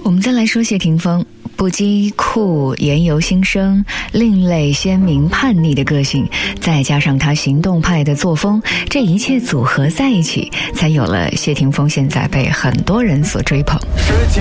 我们再来说谢霆锋，不羁酷、言由心生、另类鲜明叛逆的个性，再加上他行动派的作风，这一切组合在一起，才有了谢霆锋现在被很多人所追捧。